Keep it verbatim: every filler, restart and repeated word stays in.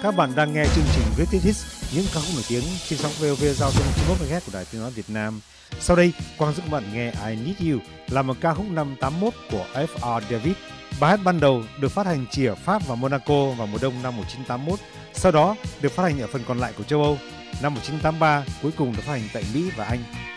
Các bạn đang nghe chương trình Greatest Hits, những ca khúc nổi tiếng trên sóng vê o vê Giao thông chín mươi mốt mê ga héc của Đài Tiếng nói Việt Nam. Sau đây, Quang giúp các bạn nghe I Need You là một ca khúc năm tám mốt của F R David. Bài hát ban đầu được phát hành chỉ ở Pháp và Monaco vào mùa đông năm một nghìn chín trăm tám mươi mốt, sau đó được phát hành ở phần còn lại của châu Âu. Năm một nghìn chín trăm tám mươi ba, cuối cùng được phát hành tại Mỹ và Anh.